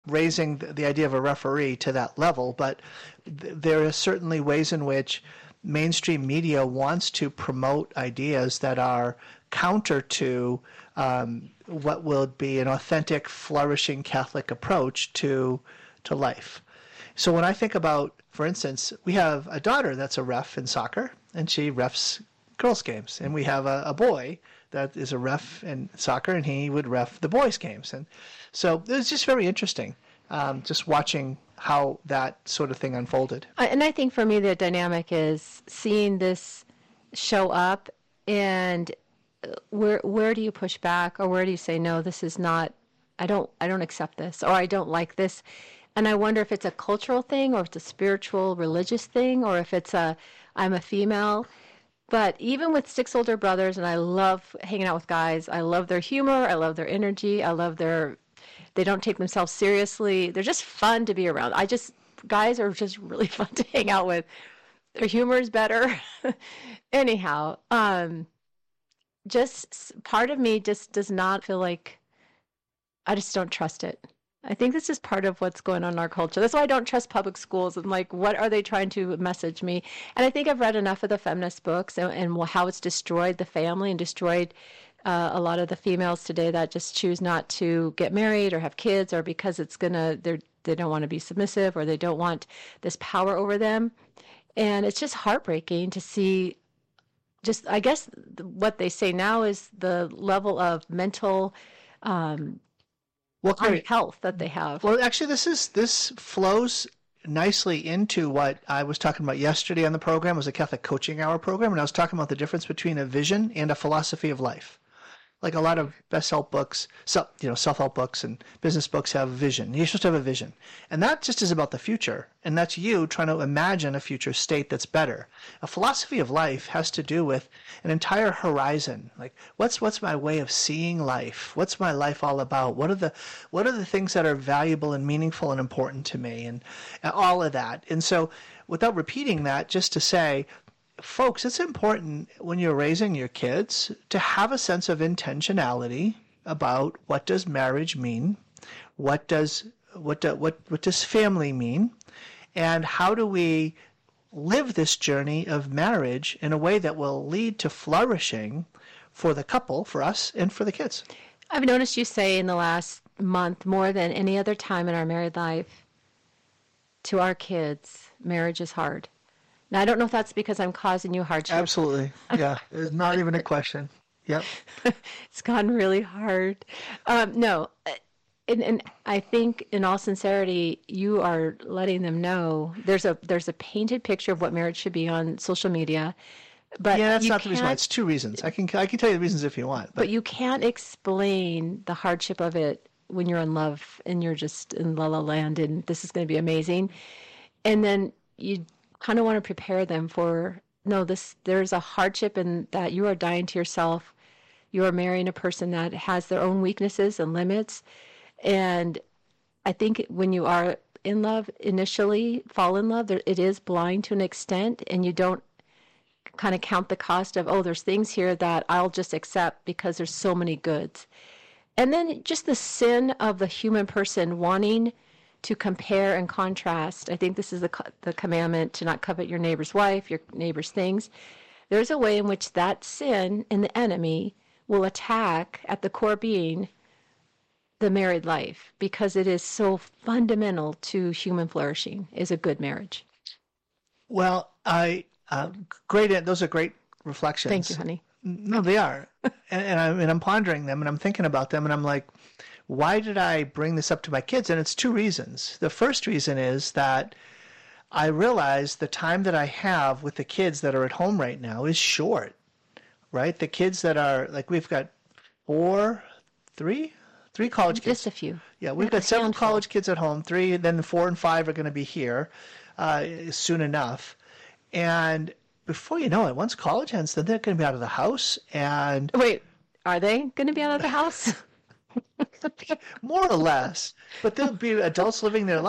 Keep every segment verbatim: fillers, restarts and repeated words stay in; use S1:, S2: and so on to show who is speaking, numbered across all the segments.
S1: raising the, the idea of a referee to that level, but th- there are certainly ways in which mainstream media wants to promote ideas that are counter to um, what will be an authentic, flourishing Catholic approach to to life. So when I think about, for instance, we have a daughter that's a ref in soccer, and she refs girls' games, and we have a, a boy that is a ref in soccer, and he would ref the boys' games. And so it was just very interesting, um, just watching how that sort of thing unfolded.
S2: And I think for me the dynamic is seeing this show up, and where where do you push back, or where do you say, no, this is not, I don't I don't accept this, or I don't like this. And I wonder if it's a cultural thing, or if it's a spiritual, religious thing, or if it's a, I'm a female. But even with six older brothers, and I love hanging out with guys, I love their humor, I love their energy, I love their, they don't take themselves seriously. They're just fun to be around. I just, guys are just really fun to hang out with. Their humor is better. Anyhow, um, just part of me just does not feel like, I just don't trust it. I think this is part of what's going on in our culture. That's why I don't trust public schools. I'm like, what are they trying to message me? And I think I've read enough of the feminist books and, and how it's destroyed the family and destroyed uh, a lot of the females today that just choose not to get married or have kids, or because it's gonna, they're they don't want to be submissive, or they don't want this power over them. And it's just heartbreaking to see. Just, I guess what they say now is the level of mental um,
S1: Well, Carrie,
S2: health that they have.
S1: Well, actually, this is this flows nicely into what I was talking about yesterday on the program. It was a Catholic Coaching Hour program, and I was talking about the difference between a vision and a philosophy of life. Like a lot of best-help books, self, you know, self-help books and business books have a vision. You're supposed to have a vision. And that just is about the future. And that's you trying to imagine a future state that's better. A philosophy of life has to do with an entire horizon. Like, what's what's my way of seeing life? What's my life all about? What are the what are the things that are valuable and meaningful and important to me? And, and all of that. And so without repeating that, just to say, folks, it's important when you're raising your kids to have a sense of intentionality about what does marriage mean, what does what do, what what does family mean, and how do we live this journey of marriage in a way that will lead to flourishing for the couple, for us, and for the kids.
S2: I've noticed you say in the last month, more than any other time in our married life, to our kids, marriage is hard. Now, I don't know if that's because I'm causing you hardship.
S1: Absolutely. Yeah. It's not even a question. Yep.
S2: It's gotten really hard. Um, no. And, and I think in all sincerity, you are letting them know there's a there's a painted picture of what marriage should be on social media. But
S1: yeah, that's not the reason why. It's two reasons. I can I can tell you the reasons if you want.
S2: But, but you can't explain the hardship of it when you're in love and you're just in la la land and this is going to be amazing. And then you kind of want to prepare them for, no, this there's a hardship in that you are dying to yourself. You are marrying a person that has their own weaknesses and limits. And I think when you are in love, initially fall in love, there, it is blind to an extent, and you don't kind of count the cost of, oh, there's things here that I'll just accept because there's so many goods. And then just the sin of the human person wanting to compare and contrast. I think this is the the commandment to not covet your neighbor's wife, your neighbor's things. There's a way in which that sin and the enemy will attack at the core being the married life, because it is so fundamental to human flourishing, is a good marriage.
S1: Well, I uh, great. Those are great reflections.
S2: Thank you, honey.
S1: No, they are, and, and, I, and I'm pondering them, and I'm thinking about them, and I'm like, why did I bring this up to my kids? And it's two reasons. The first reason is that I realize the time that I have with the kids that are at home right now is short, right? The kids that are, like, we've got four, three, three college kids.
S2: Just a few.
S1: Yeah, we've got several college kids at home. Three, then four and five are going to be here uh, soon enough. And before you know it, once college ends, then they're going to be out of the house. And
S2: wait, are they going to be out of the house?
S1: More or less, but they'll be adults living their lives.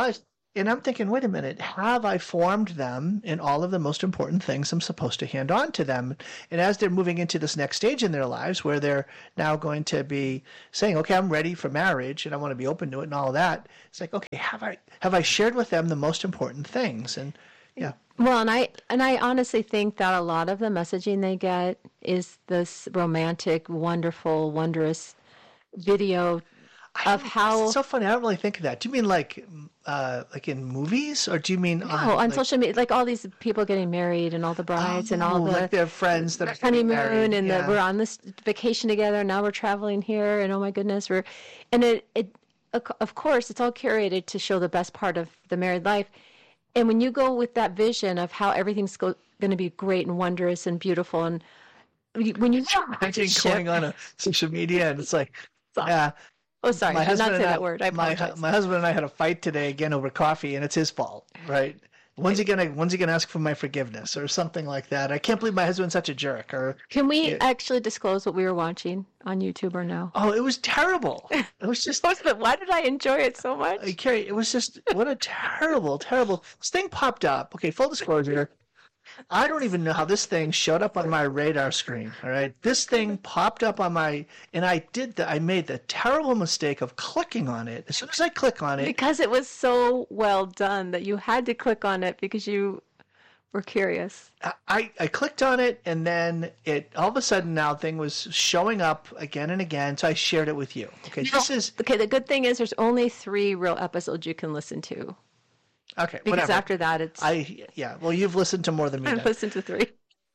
S1: And I'm thinking, wait a minute, have I formed them in all of the most important things I'm supposed to hand on to them? And as they're moving into this next stage in their lives where they're now going to be saying, okay, I'm ready for marriage and I want to be open to it and all of that, it's like, okay, have I have I shared with them the most important things? And yeah.
S2: Well, and I and I honestly think that a lot of the messaging they get is this romantic, wonderful, wondrous video of how.
S1: It's so funny. I don't really think of that. Do you mean like uh, like in movies, or do you mean
S2: No,
S1: on,
S2: on
S1: like,
S2: social media, like all these people getting married and all the brides and all
S1: oh,
S2: the
S1: like their friends that are getting
S2: honeymoon
S1: married?
S2: and
S1: Yeah.
S2: the, we're on this vacation together. Now we're traveling here, and oh my goodness, we're and it it of course it's all curated to show the best part of the married life. And when you go with that vision of how everything's go, going to be great and wondrous and beautiful, and you- when you
S1: Imagine going on a social media and it's like,
S2: Sorry.
S1: yeah.
S2: oh sorry,
S1: My
S2: I did not
S1: husband
S2: say
S1: and I,
S2: that word. I
S1: my,
S2: apologize.
S1: my husband and I had a fight today again over coffee, and it's his fault, right? When's he gonna When's he gonna ask for my forgiveness or something like that? I can't believe my husband's such a jerk. Or
S2: Can we
S1: Yeah.
S2: actually disclose what we were watching on YouTube or no?
S1: oh, it was terrible. It was just
S2: But why did I enjoy it so much?
S1: Uh, Carrie, it was just what a terrible, terrible this thing popped up. Okay, full disclosure. I don't even know how this thing showed up on my radar screen. All right, this thing popped up on my, and I did the, I made the terrible mistake of clicking on it. As soon as I click on it,
S2: Because it was so well done that you had to click on it because you were curious.
S1: I, I clicked on it, and then it all of a sudden now thing was showing up again and again. So I shared it with you. Okay, this is
S2: Okay, the good thing is there's only three real episodes you can listen to.
S1: okay.
S2: Because
S1: Whatever.
S2: after that, it's.
S1: I yeah. Well, you've listened to more than me.
S2: I've
S1: then.
S2: listened to three.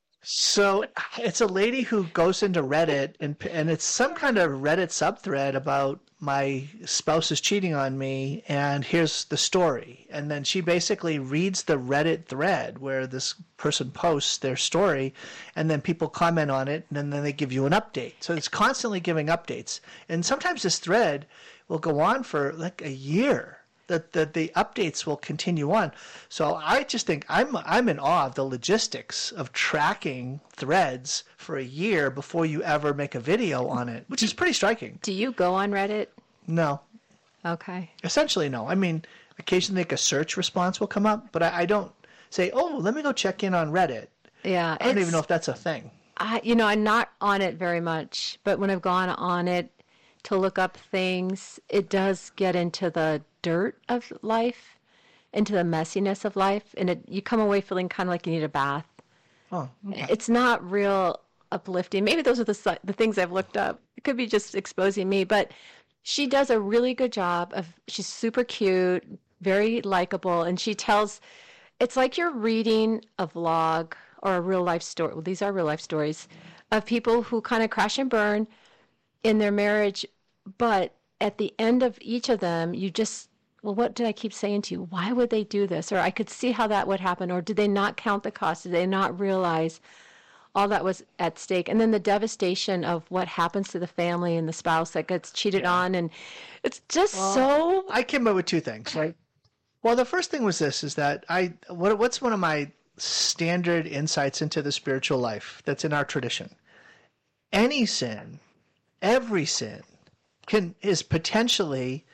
S1: So it's a lady who goes into Reddit, and and it's some kind of Reddit subthread about my spouse is cheating on me, and here's the story. And then she basically reads the Reddit thread where this person posts their story, and then people comment on it, and then they give you an update. So it's constantly giving updates. And sometimes this thread will go on for like a year. That the, the updates will continue on. So I just think I'm I'm in awe of the logistics of tracking threads for a year before you ever make a video on it, which is pretty striking.
S2: Do you go on Reddit?
S1: No,
S2: Okay.
S1: essentially no. I mean, occasionally like a search response will come up, but I, I don't say, oh, let me go check in on Reddit.
S2: Yeah.
S1: I don't
S2: it's-
S1: even know if that's a thing.
S2: I, you know, I'm not on it very much, but when I've gone on it to look up things, it does get into the dirt of life, into the messiness of life, and it, you come away feeling kind of like you need a bath.
S1: Oh, okay.
S2: It's not real uplifting. Maybe those are the si- the things I've looked up. It could be just exposing me, but she does a really good job of. She's super cute, very likable, and she tells. It's like you're reading a vlog or a real life story. Well, these are real life stories of people who kind of crash and burn in their marriage, but at the end of each of them, you just, well, what did I keep saying to you? Why would they do this? Or I could see how that would happen. Or did they not count the cost? Did they not realize all that was at stake? And then the devastation of what happens to the family and the spouse that gets cheated on. And it's just so.
S1: I came up with two things, right? Well, the first thing was this: is that I what what's one of my standard insights into the spiritual life that's in our tradition? Any sin, every sin, can is potentially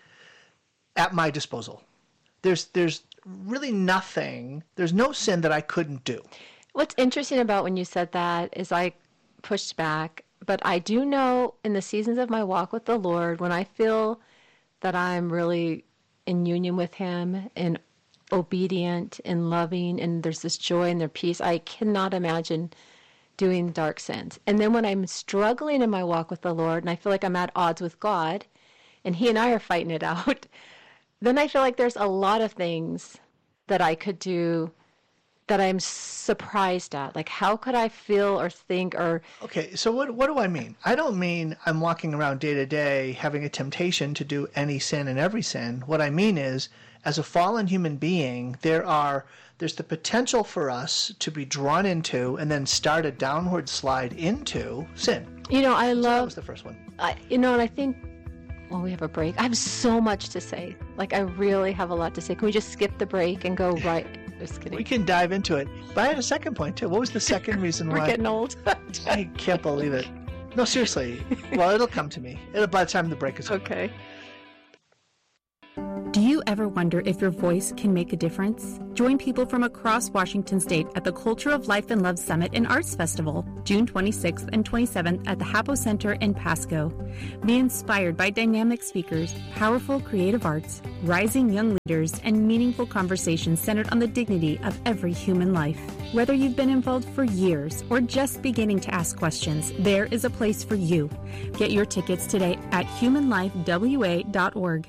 S1: at my disposal. There's there's really nothing. There's no sin that I couldn't do.
S2: What's interesting about when you said that is I pushed back, but I do know in the seasons of my walk with the Lord, when I feel that I'm really in union with Him and obedient and loving, and there's this joy and their peace, I cannot imagine doing dark sins. And then when I'm struggling in my walk with the Lord and I feel like I'm at odds with God and He and I are fighting it out, then I feel like there's a lot of things that I could do that I'm surprised at. Like, how could I feel or think or...
S1: Okay, so what what do I mean? I don't mean I'm walking around day to day having a temptation to do any sin and every sin. What I mean is, as a fallen human being, there are there's the potential for us to be drawn into and then start a downward slide into sin.
S2: You know, I
S1: That
S2: love...
S1: was the first one.
S2: I, you know, and I think... Well, we have a break. I have so much to say. Like, I really have a lot to say. Can we just skip the break and go right... Just kidding.
S1: We can dive into it. But I had a second point too. What was the second reason
S2: We're
S1: why?
S2: getting old.
S1: I can't believe it. No, seriously. Well, it'll come to me. It'll by the time the break is over.
S2: Okay.
S3: Do you ever wonder if your voice can make a difference? Join people from across Washington State at the Culture of Life and Love Summit and Arts Festival, June twenty-sixth and twenty-seventh at the Hapo Center in Pasco. Be inspired by dynamic speakers, powerful creative arts, rising young leaders, and meaningful conversations centered on the dignity of every human life. Whether you've been involved for years or just beginning to ask questions, there is a place for you. Get your tickets today at human life w a dot org.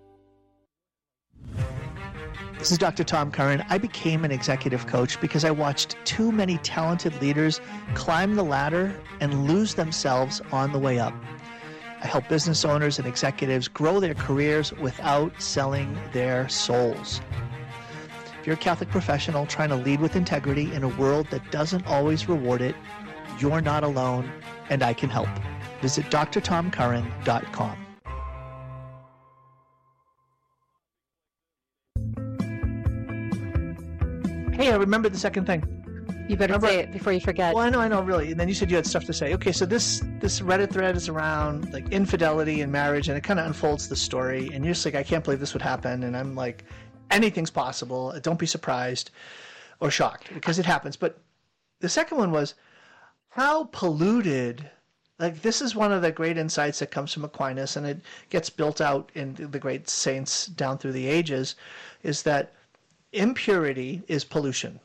S1: This is Doctor Tom Curran. I became an executive coach because I watched too many talented leaders climb the ladder and lose themselves on the way up. I help business owners and executives grow their careers without selling their souls. If you're a Catholic professional trying to lead with integrity in a world that doesn't always reward it, you're not alone, and I can help. Visit d r tom curran dot com. Hey, I remembered the second thing.
S2: You better
S1: Remember,
S2: say it before you forget.
S1: Well, I know, I know, really. And then you said you had stuff to say. Okay, so this this Reddit thread is around like infidelity in marriage, and it kind of unfolds the story. And you're just like, I can't believe this would happen. And I'm like, anything's possible. Don't be surprised or shocked because it happens. But the second one was how polluted. Like this is one of the great insights that comes from Aquinas, and it gets built out in the great saints down through the ages, is that impurity is pollution.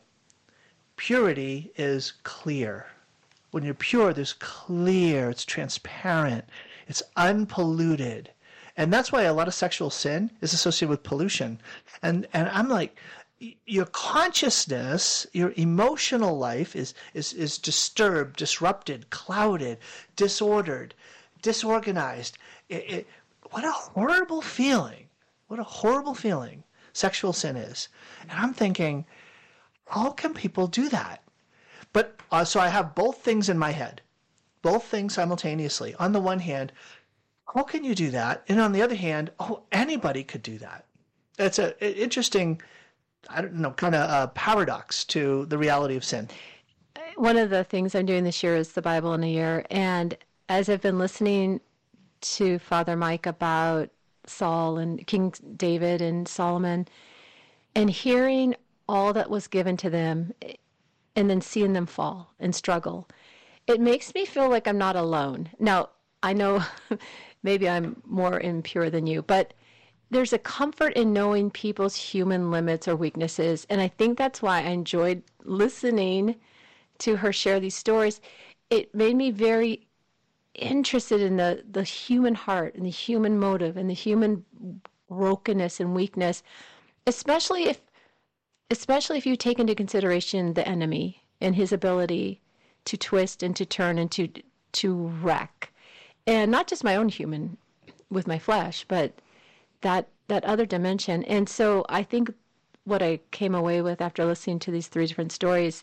S1: Purity is clear. When you're pure, there's clear, it's transparent, it's unpolluted. And that's why a lot of sexual sin is associated with pollution. And and I'm like, your consciousness, your emotional life is is is disturbed, disrupted, clouded, disordered, disorganized. It, it, what a horrible feeling. What a horrible feeling sexual sin is. And I'm thinking, how can people do that? But uh, so I have both things in my head, both things simultaneously. On the one hand, how can you do that? And on the other hand, oh, anybody could do that. It's a, a interesting, I don't know, kind of a paradox to the reality of sin.
S2: One of the things I'm doing this year is the Bible in a year. And as I've been listening to Father Mike about Saul and King David and Solomon, and hearing all that was given to them and then seeing them fall and struggle, it makes me feel like I'm not alone. Now, I know maybe I'm more impure than you, but there's a comfort in knowing people's human limits or weaknesses. And I think that's why I enjoyed listening to her share these stories. It made me very interested in the, the human heart and the human motive and the human brokenness and weakness, especially if especially if you take into consideration the enemy and his ability to twist and to turn and to to wreck. And not just my own human with my flesh, but that that other dimension. And so I think what I came away with after listening to these three different stories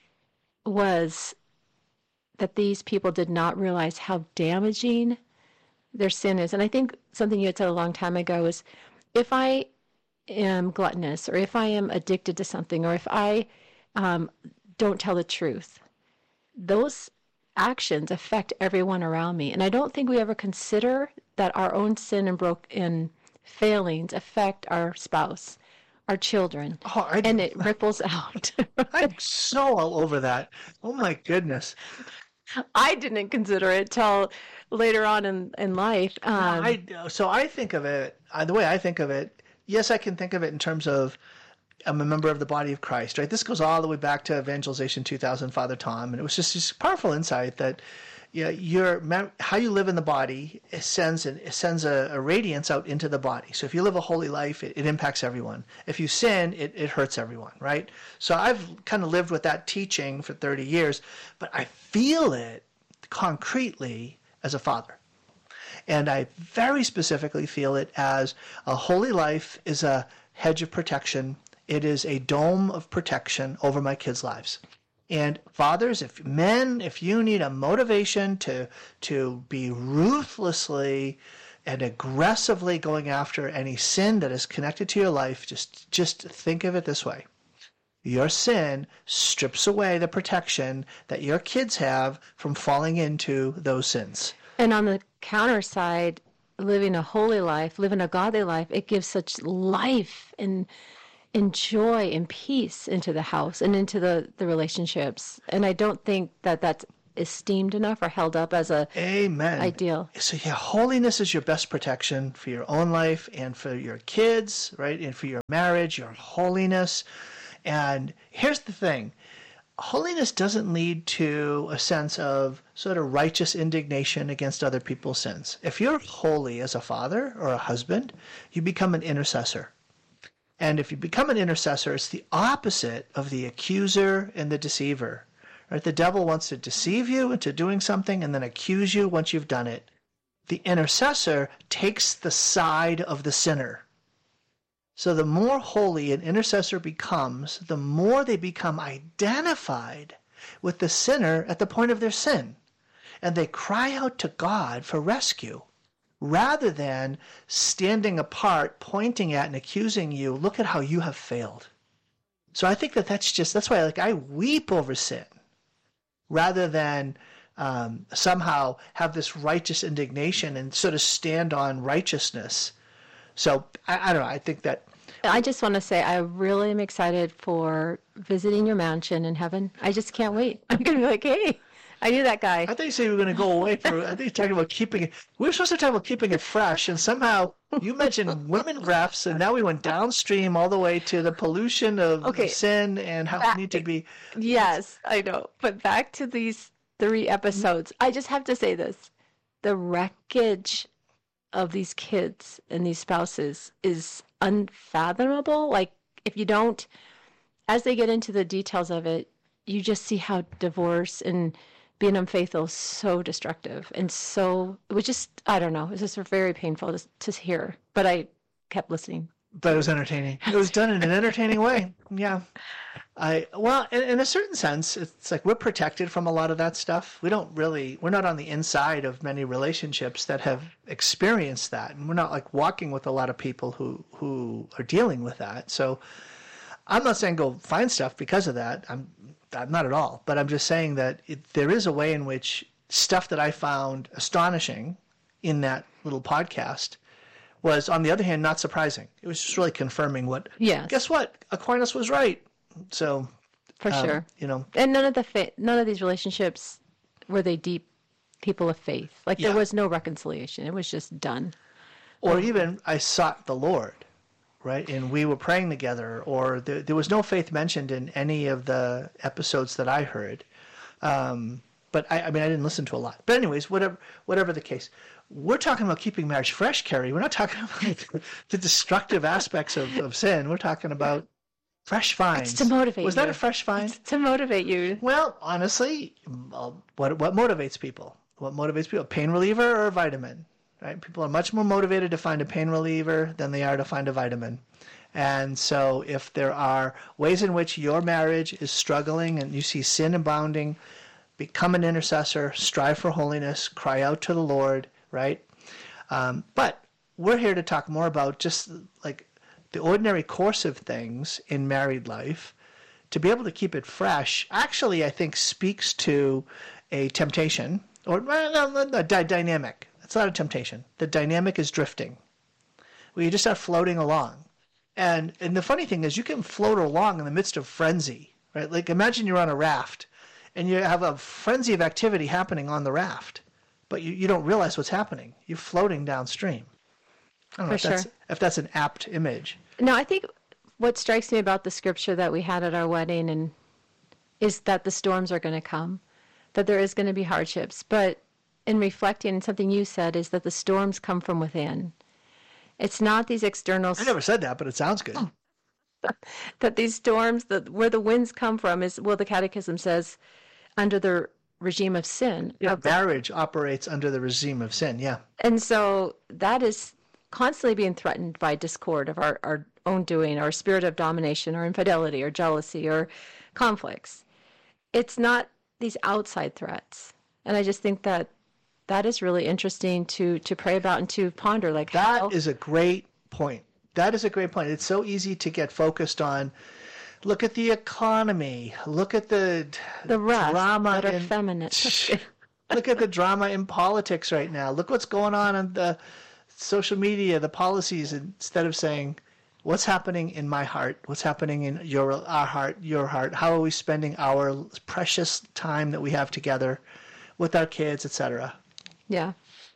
S2: was that these people did not realize how damaging their sin is. And I think something you had said a long time ago is, if I am gluttonous, or if I am addicted to something, or if I um, don't tell the truth, those actions affect everyone around me. And I don't think we ever consider that our own sin and broke in failings affect our spouse, our children,
S1: oh, I,
S2: and it ripples out.
S1: I'm so all over that. Oh my goodness.
S2: I didn't consider it till later on in, in life. Um,
S1: I, so I think of it, uh, the way I think of it, yes, I can think of it in terms of I'm a member of the body of Christ, right? This goes all the way back to Evangelization two thousand, Father Tom, and it was just this powerful insight that yeah, your how you live in the body it sends an, it sends a, a radiance out into the body. So if you live a holy life, it, it impacts everyone. If you sin, it, it hurts everyone, right? So I've kind of lived with that teaching for thirty years, but I feel it concretely as a father. And I very specifically feel it as a holy life is a hedge of protection. It is a dome of protection over my kids' lives. And fathers, if men, if you need a motivation to to be ruthlessly and aggressively going after any sin that is connected to your life, just just think of it this way. Your sin strips away the protection that your kids have from falling into those sins.
S2: And on the counter side, living a holy life, living a godly life, it gives such life and and joy and peace into the house and into the, the relationships. And I don't think that that's esteemed enough or held up as a
S1: Amen.
S2: ideal.
S1: So yeah, holiness is your best protection for your own life and for your kids, right? And for your marriage, your holiness. And here's the thing. Holiness doesn't lead to a sense of sort of righteous indignation against other people's sins. If you're holy as a father or a husband, you become an intercessor. And if you become an intercessor, it's the opposite of the accuser and the deceiver. Right? The devil wants to deceive you into doing something and then accuse you once you've done it. The intercessor takes the side of the sinner. So the more holy an intercessor becomes, the more they become identified with the sinner at the point of their sin. And they cry out to God for rescue rather than standing apart, pointing at and accusing you, look at how you have failed. So I think that that's just, that's why like I weep over sin rather than um, somehow have this righteous indignation and sort of stand on righteousness. So I, I don't know. I think that.
S2: I just want to say I really am excited for visiting your mansion in heaven. I just can't wait. I'm going to be like, hey, I knew that guy.
S1: I thought you said we were going to go away for, I think you're talking about keeping it. We were supposed to talk about keeping it fresh, and somehow you mentioned women refs, and now we went downstream all the way to the pollution of
S2: Okay.
S1: sin and how
S2: Back-
S1: we need to be.
S2: Yes, I know. But back to these three episodes. I just have to say this. The wreckage of these kids and these spouses is unfathomable. Like, if you don't, as they get into the details of it, you just see how divorce and being unfaithful is so destructive. And so it was just, I don't know, it was just very painful to, to hear. But I kept listening.
S1: But it was entertaining. It was done in an entertaining way. Yeah. I well, in, in a certain sense, it's like we're protected from a lot of that stuff. We don't really, we're not on the inside of many relationships that have experienced that. And we're not like walking with a lot of people who, who are dealing with that. So I'm not saying go find stuff because of that. I'm, I'm not at all. But I'm just saying that it, there is a way in which stuff that I found astonishing in that little podcast was, on the other hand, not surprising. It was just really confirming what,
S2: Yes.
S1: guess what? Aquinas was right. So,
S2: For
S1: um,
S2: sure.
S1: you know,
S2: And none of the fa- none of these relationships were they deep people of faith. Like
S1: Yeah.
S2: there was no reconciliation. It was just done.
S1: or even I sought the Lord, right? And we were praying together, or there, there was no faith mentioned in any of the episodes that I heard. Um, but I, I mean, I didn't listen to a lot. But anyways, whatever, whatever the case, we're talking about keeping marriage fresh, Carrie. We're not talking about the destructive aspects of, of sin. We're talking about fresh finds.
S2: It's to motivate
S1: Was that
S2: you.
S1: a fresh find?
S2: It's to motivate you.
S1: Well, honestly, uh, what what motivates people? What motivates people? Pain reliever or a vitamin? Right? People are much more motivated to find a pain reliever than they are to find a vitamin. And so if there are ways in which your marriage is struggling and you see sin abounding, become an intercessor, strive for holiness, cry out to the Lord, right? Um, but we're here to talk more about just like the ordinary course of things in married life. To be able to keep it fresh, actually, I think speaks to a temptation, or well, no, no, no, dy- dynamic. It's not a temptation. The dynamic is drifting, where you just are floating along. And and the funny thing is, you can float along in the midst of frenzy, right? Like imagine you're on a raft, and you have a frenzy of activity happening on the raft, but you, you don't realize what's happening. You're floating downstream. I don't know
S2: For
S1: if that's,
S2: sure.
S1: if that's an apt image.
S2: No, I think what strikes me about the scripture that we had at our wedding and is that the storms are going to come, that there is going to be hardships. But in reflecting, something you said is that the storms come from within. It's not these external
S1: I never said that, but it sounds good.
S2: that these storms, that where the winds come from is, well, the Catechism says, under the regime of sin.
S1: Yeah,
S2: of the-
S1: marriage operates under the regime of sin, yeah.
S2: and so that is constantly being threatened by discord of our, our own doing, or spirit of domination, or infidelity, or jealousy, or conflicts. It's not these outside threats. And I just think that that is really interesting to to pray about and to ponder. Like
S1: That
S2: how,
S1: is a great point. That is a great point. It's so easy to get focused on, look at the economy, look at the
S2: the rest
S1: drama
S2: that are
S1: in,
S2: feminine.
S1: look at the drama in politics right now. Look what's going on in the social media, the policies, instead of saying, what's happening in my heart? What's happening in your our heart, your heart? How are we spending our precious time that we have together with our kids, et cetera?
S2: Yeah.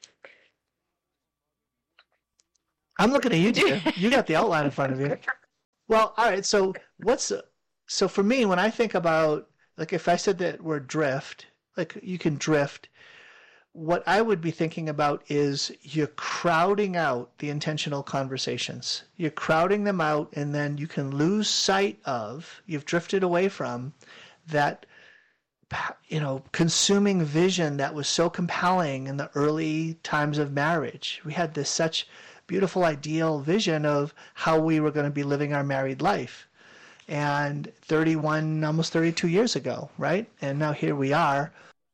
S1: I'm looking at you, dear. You got the outline in front of you. Well, all right. So what's so for me when I think about, like, if I said that word drift, like you can drift, what I would be thinking about is you're crowding out the intentional conversations. You're crowding them out, and then you can lose sight of, you've drifted away from that, you know, consuming vision that was so compelling in the early times of marriage. We had this such beautiful ideal vision of how we were going to be living our married life. And thirty-one, almost thirty-two years ago, right? And now here we are.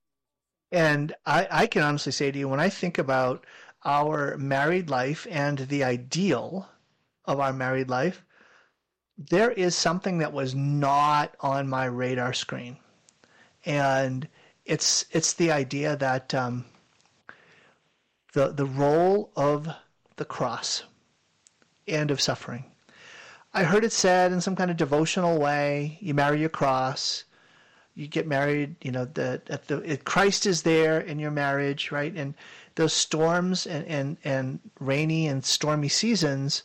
S1: And I, I can honestly say to you, when I think about our married life and the ideal of our married life, there is something that was not on my radar screen. And it's it's the idea that um, the the role of the cross and of suffering. I heard it said in some kind of devotional way, you marry your cross, you get married, you know, the, at the it, Christ is there in your marriage, right? And those storms and, and, and rainy and stormy seasons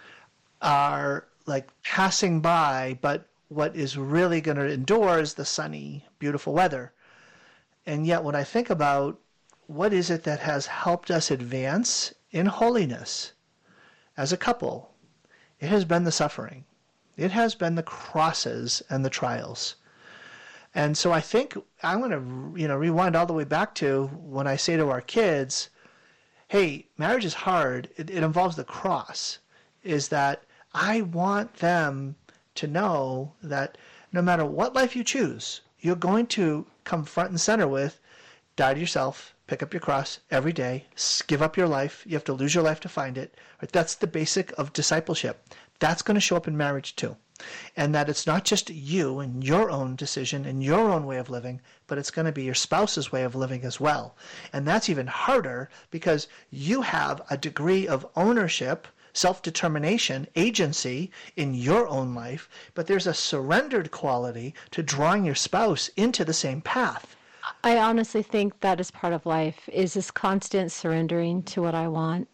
S1: are like passing by, but what is really going to endure is the sunny, beautiful weather. And yet when I think about what is it that has helped us advance in holiness as a couple, it has been the suffering. It has been the crosses and the trials. And so I think I'm going to, you know, rewind all the way back to when I say to our kids, hey, marriage is hard. It, it involves the cross. Is that I want them to know that no matter what life you choose, you're going to come front and center with die to yourself, pick up your cross every day, give up your life. You have to lose your life to find it. Right? That's the basic of discipleship. That's going to show up in marriage too. And that it's not just you and your own decision and your own way of living, but it's going to be your spouse's way of living as well. And that's even harder because you have a degree of ownership, self-determination, agency in your own life, but there's a surrendered quality to drawing your spouse into the same path.
S2: I honestly think that is part of life, is this constant surrendering to what I want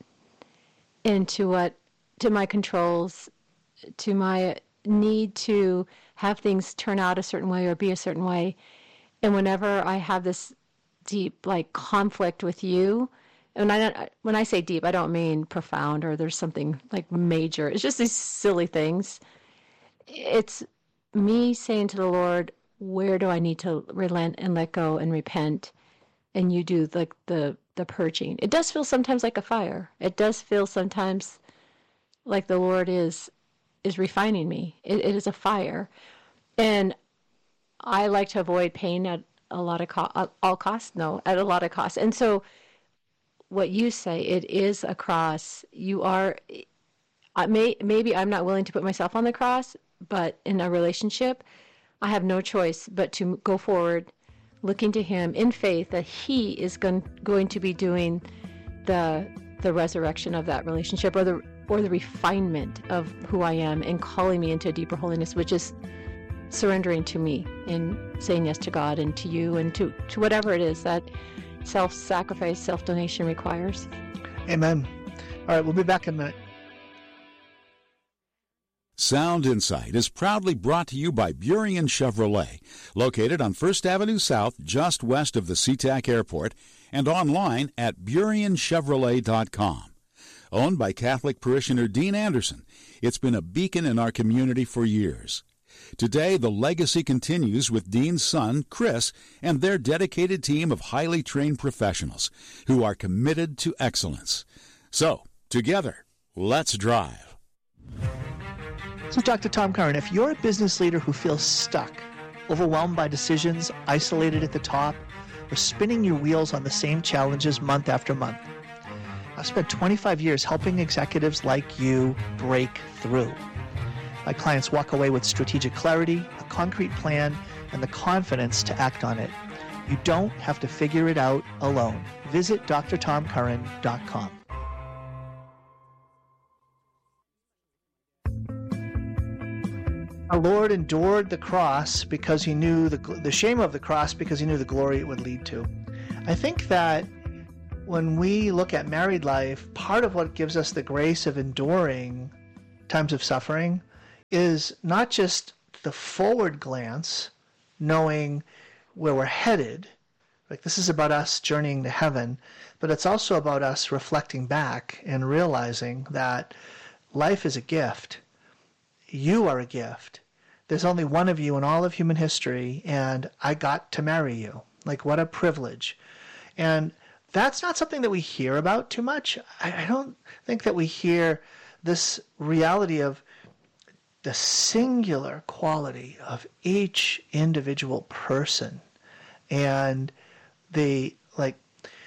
S2: and to what, to my controls, to my need to have things turn out a certain way or be a certain way. And whenever I have this deep, like, conflict with you, and I don't, when I say deep, I don't mean profound or there's something like major. It's just these silly things. It's me saying to the Lord, where do I need to relent and let go and repent? And you do the, the, the purging. It does feel sometimes like a fire. It does feel sometimes like the Lord is is refining me. It, it is a fire. And I like to avoid pain at a lot of co- at all costs. No, at a lot of costs. And so what you say, it is a cross. You are, I may, maybe I'm not willing to put myself on the cross, but in a relationship, I have no choice but to go forward, looking to him in faith that he is going, going to be doing the the resurrection of that relationship, or the or the refinement of who I am and calling me into a deeper holiness, which is surrendering to me and saying yes to God and to you and to, to whatever it is that self-sacrifice, self-donation requires.
S1: Amen. All right, we'll be back in a minute.
S4: Sound Insight is proudly brought to you by Burien Chevrolet, located on First Avenue South, just west of the SeaTac Airport, and online at burien chevrolet dot com. Owned by Catholic parishioner Dean Anderson, it's been a beacon in our community for years. Today, the legacy continues with Dean's son, Chris, and their dedicated team of highly trained professionals who are committed to excellence. So, together, let's drive.
S1: So, Doctor Tom Curran, if you're a business leader who feels stuck, overwhelmed by decisions, isolated at the top, or spinning your wheels on the same challenges month after month, I've spent twenty-five years helping executives like you break through. My clients walk away with strategic clarity, a concrete plan, and the confidence to act on it. You don't have to figure it out alone. Visit d r tom curran dot com. Our Lord endured the cross because he knew the, the shame of the cross, because he knew the glory it would lead to. I think that when we look at married life, part of what gives us the grace of enduring times of suffering is not just the forward glance, knowing where we're headed, like this is about us journeying to heaven, but it's also about us reflecting back and realizing that life is a gift. You are a gift. There's only one of you in all of human history, and I got to marry you. Like, what a privilege. And that's not something that we hear about too much. I, I don't think that we hear this reality of the singular quality of each individual person. And the, like,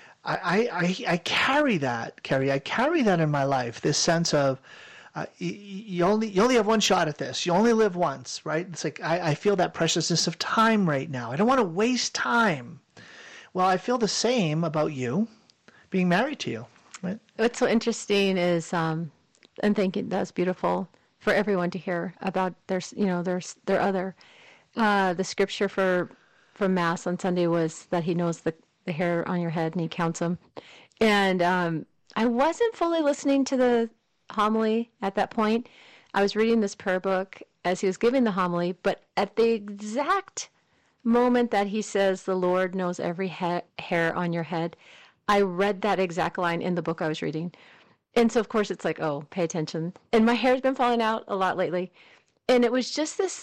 S1: I, I, I carry that, Carrie, I carry that in my life, this sense of, Uh, you, you only you only have one shot at this. You only live once, right? It's like I, I feel that preciousness of time right now. I don't want to waste time. Well, I feel the same about you being married to you. Right?
S2: What's so interesting is, um, I'm thinking that's beautiful for everyone to hear about their, you know, their their other. Uh, the scripture for for Mass on Sunday was that He knows the the hair on your head and He counts them. And um, I wasn't fully listening to the homily at that point. I was reading this prayer book as he was giving the homily, but at the exact moment that he says the Lord knows every ha- hair on your head, I read that exact line in the book I was reading. And so of course it's like, oh, pay attention. And my hair's been falling out a lot lately. And it was just this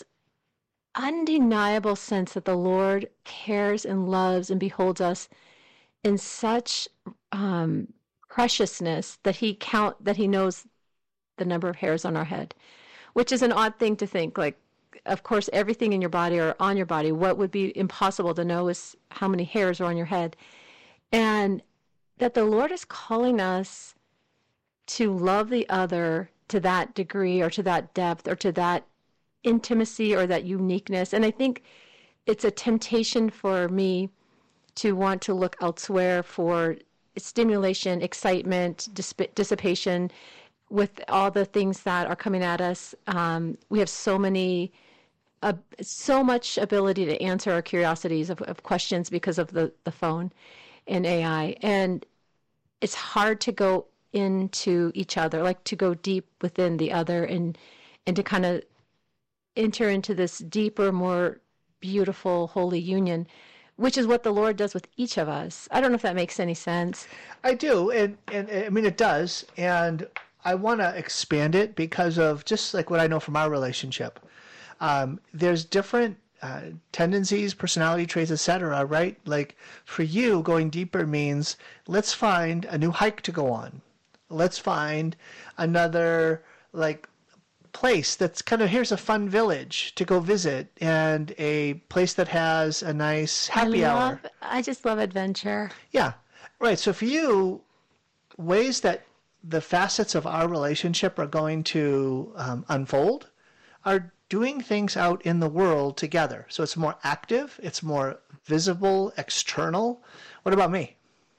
S2: undeniable sense that the Lord cares and loves and beholds us in such um, preciousness that he count that he knows the number of hairs on our head, which is an odd thing to think. Like, of course, everything in your body or on your body, what would be impossible to know is how many hairs are on your head. And that the Lord is calling us to love the other to that degree or to that depth or to that intimacy or that uniqueness. And I think it's a temptation for me to want to look elsewhere for stimulation, excitement, disp- dissipation, with all the things that are coming at us. Um, we have so many, uh, so much ability to answer our curiosities of, of questions because of the, the phone and A I. And it's hard to go into each other, like to go deep within the other and, and to kind of enter into this deeper, more beautiful, holy union, which is what the Lord does with each of us. I don't know if that makes any sense.
S1: I do, and, and I mean, it does, and I want to expand it because of just like what I know from our relationship. Um, there's different uh, tendencies, personality traits, et cetera, right? Like for you, going deeper means let's find a new hike to go on. Let's find another, like, place that's kind of, here's a fun village to go visit and a place that has a nice happy
S2: I love,
S1: hour.
S2: I just love adventure.
S1: Yeah, right. So for you, ways that the facets of our relationship are going to um, unfold are doing things out in the world together. So it's more active, it's more visible, external. What about me?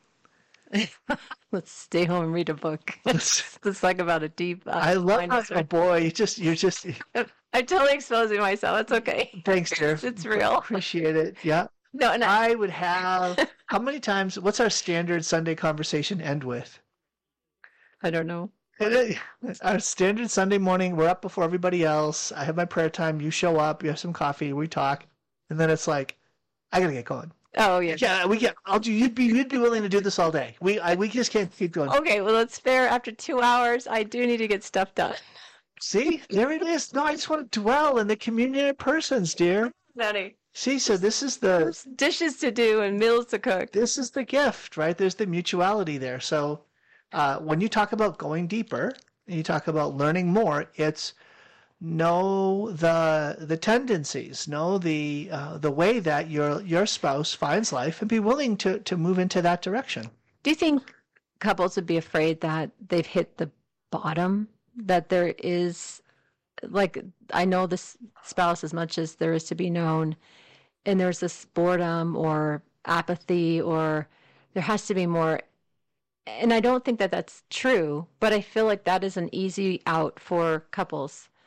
S2: Let's stay home and read a book. Let's talk about a deep. Uh,
S1: I love that. Oh boy, you just you're just.
S2: I'm totally exposing myself. It's okay.
S1: Thanks, dear.
S2: It's real.
S1: Appreciate it. Yeah.
S2: No, and I,
S1: I would have. How many times? What's our standard Sunday conversation end with?
S2: I don't know.
S1: Our standard Sunday morning. We're up before everybody else. I have my prayer time. You show up. You have some coffee. We talk, and then it's like, I gotta get going.
S2: Oh yeah.
S1: Yeah, we get. I'll do. You'd be. You'd be willing to do this all day. We. I. We just can't keep going.
S2: Okay. Well, it's fair. After two hours, I do need to get stuff done.
S1: See, there it is. No, I just want to dwell in the communion of persons, dear.
S2: Nutty.
S1: See, so this is the
S2: There's dishes to do and meals to cook.
S1: This is the gift, right? There's the mutuality there. So, uh, when you talk about going deeper, and you talk about learning more, it's know the the tendencies, know the uh, the way that your your spouse finds life, and be willing to to move into that direction.
S2: Do you think couples would be afraid that they've hit the bottom? That there is, like, I know this spouse as much as there is to be known, and there's this boredom or apathy, or there has to be more. And I don't think that that's true, but I feel like that is an easy out for couples.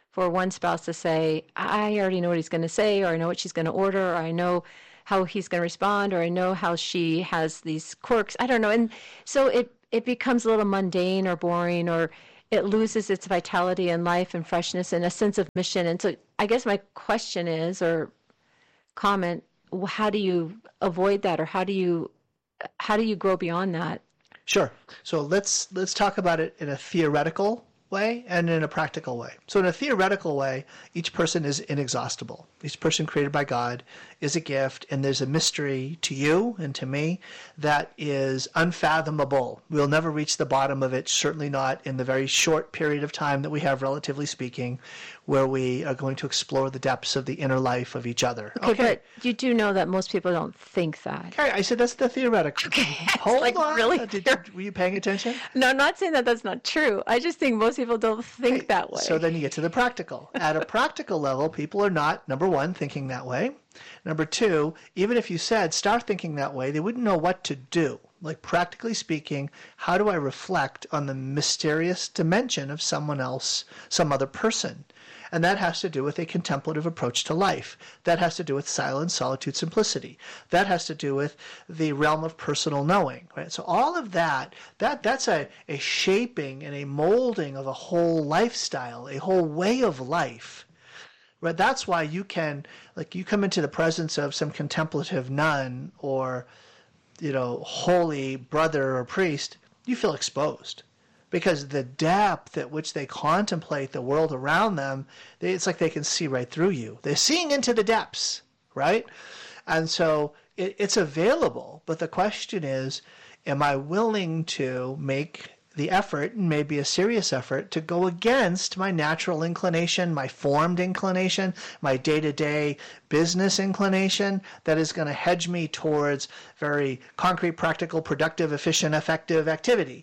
S2: for one spouse to say, I already know what he's going to say, or I know what she's going to order, or I know how he's going to respond, or I know how she has these quirks. I don't know. And so it, it becomes a little mundane or boring, or it loses its vitality and life and freshness and a sense of mission. And so I guess my question is, or comment, how do you avoid that, or how do you how do you grow beyond that?
S1: Sure. So let's let's talk about it in a theoretical way and in a practical way. So in a theoretical way, each person is inexhaustible. Each person created by God is a gift, and there's a mystery to you and to me that is unfathomable. We'll never reach the bottom of it, certainly not in the very short period of time that we have, relatively speaking, where we are going to explore the depths of the inner life of each other.
S2: Okay, okay. But you do know that most people don't think that.
S1: Okay, I said that's the theoretical.
S2: Okay,
S1: hold
S2: like
S1: on.
S2: Really
S1: Did, did, were you paying attention?
S2: No, I'm not saying that that's not true. I just think most people don't think
S1: okay,
S2: that way.
S1: So then you get to the practical. At a practical level, people are not, number one, thinking that way. Number two, even if you said start thinking that way, they wouldn't know what to do. Like, practically speaking, how do I reflect on the mysterious dimension of someone else, some other person? And that has to do with a contemplative approach to life. That has to do with silence, solitude, simplicity. That has to do with the realm of personal knowing. Right? So all of that, that that's a, a shaping and a molding of a whole lifestyle, a whole way of life. Right? That's why you can, like, you come into the presence of some contemplative nun or, you know, holy brother or priest, you feel exposed. Because the depth at which they contemplate the world around them, they, it's like they can see right through you. They're seeing into the depths, right? And so it, it's available. But the question is, am I willing to make the effort, and maybe a serious effort, to go against my natural inclination, my formed inclination, my day-to-day business inclination that is going to hedge me towards very concrete, practical, productive, efficient, effective activity?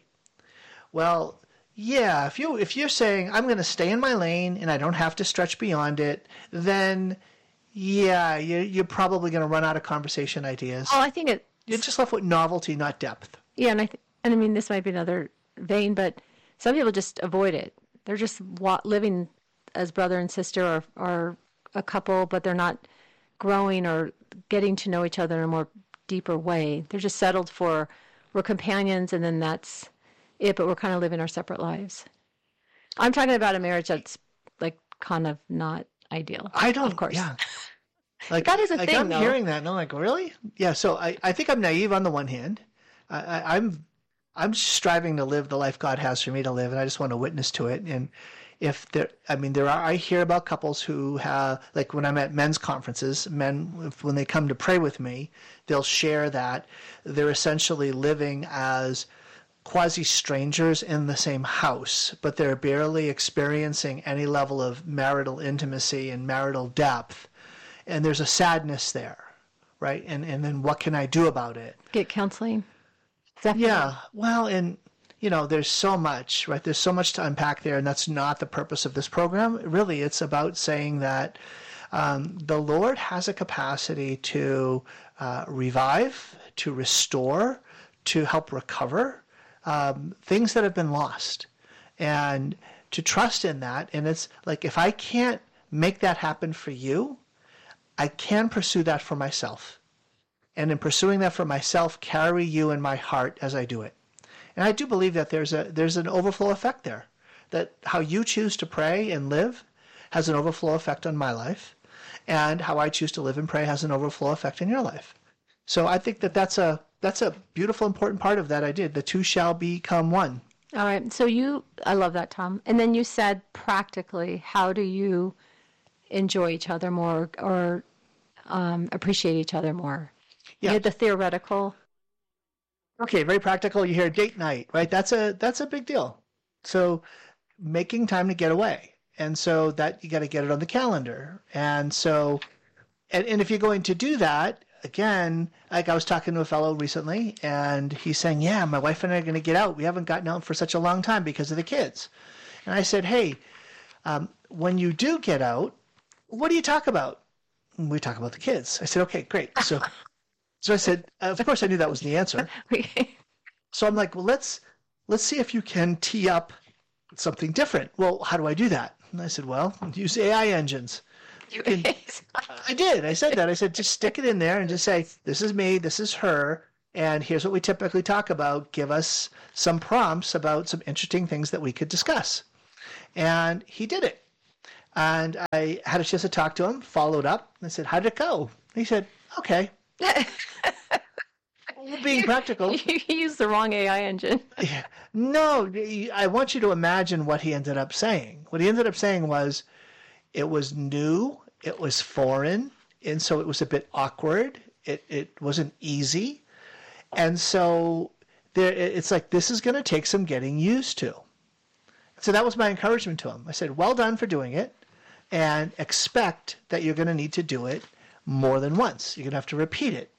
S1: Well, yeah, if you if you're saying I'm going to stay in my lane and I don't have to stretch beyond it, then yeah, you, you're probably going to run out of conversation ideas.
S2: Oh, I think it.
S1: You're just left with novelty, not depth.
S2: Yeah, and I th- and I mean this might be another vein, but some people just avoid it. They're just wa- living as brother and sister, or or a couple, but they're not growing or getting to know each other in a more deeper way. They're just settled for we're companions, and then that's it, but we're kind of living our separate lives. I'm talking about a marriage that's like kind of not ideal.
S1: I don't,
S2: of course.
S1: Yeah. Like,
S2: that is a
S1: like
S2: thing,
S1: I'm
S2: though.
S1: hearing that, and I'm like, really? Yeah. So I, I think I'm naive on the one hand. I, I, I'm I'm striving to live the life God has for me to live, and I just want to witness to it. And if there, I mean, there are. I hear about couples who have, like, when I'm at men's conferences, men, if, when they come to pray with me, they'll share that they're essentially living as quasi-strangers in the same house, but they're barely experiencing any level of marital intimacy and marital depth. And there's a sadness there, right? And and then what can I do about it?
S2: Get counseling. Definitely.
S1: Yeah, well, and, you know, there's so much, right? There's so much to unpack there, and that's not the purpose of this program. Really, it's about saying that um, the Lord has a capacity to uh, revive, to restore, to help recover Um, things that have been lost, and to trust in that. And it's like, if I can't make that happen for you, I can pursue that for myself. And in pursuing that for myself, carry you in my heart as I do it. And I do believe that there's a there's an overflow effect there, that how you choose to pray and live has an overflow effect on my life, and how I choose to live and pray has an overflow effect in your life. So I think that that's a That's a beautiful, important part of that idea. The two shall become one.
S2: All right. So you, I love that, Tom. And then you said practically, how do you enjoy each other more, or um, appreciate each other more?
S1: Yeah.
S2: You had the theoretical.
S1: Okay, very practical. You hear date night, right? That's a that's a big deal. So making time to get away. And so that you got to get it on the calendar. And so, and, and if you're going to do that, again, like I was talking to a fellow recently, and he's saying, yeah, my wife and I are going to get out. We haven't gotten out for such a long time because of the kids. And I said, hey, um, when you do get out, what do you talk about? And we talk about the kids. I said, okay, great. So so I said, of course I knew that was the answer. So I'm like, well, let's let's see if you can tee up something different. Well, how do I do that? And I said, well, use A I engines. You can, I did. I said that. I said, just stick it in there and just say, this is me, this is her, and here's what we typically talk about. Give us some prompts about some interesting things that we could discuss. And he did it. And I had a chance to talk to him, followed up, and I said, how did it go? And he said, okay. Being practical.
S2: You used the wrong A I engine.
S1: Yeah. No, I want you to imagine what he ended up saying. What he ended up saying was, it was new, it was foreign, and so it was a bit awkward. It it wasn't easy. And so there, it's like, this is going to take some getting used to. So that was my encouragement to him. I said, well done for doing it, and expect that you're going to need to do it more than once. You're going to have to repeat it.